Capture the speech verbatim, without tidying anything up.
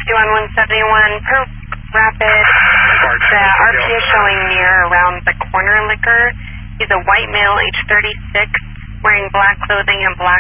on one seventy-one, per rapid. The R P is showing near around the corner liquor. He's a white male, age thirty-six, wearing black clothing and black